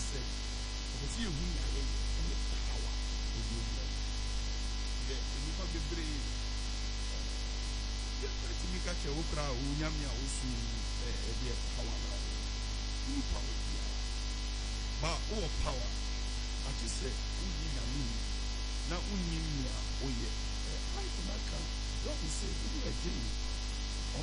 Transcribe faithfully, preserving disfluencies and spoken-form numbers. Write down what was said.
sɛ ɔbɛsi ehu nyayɛ ɛyɛ power ebi ewura yɛ nipa bebree yɛ pɛrɛti mi ka kyɛ okura onyame a osu ɛɛ ɛbi yɛ power na ɔmu power bia ba ɔwɔ power ati sɛ ɔnyi nyame na ɔnyi nua ɔyɛ ɛɛ life na ka lɔɔre sɛ ɛbi ɛgye yi.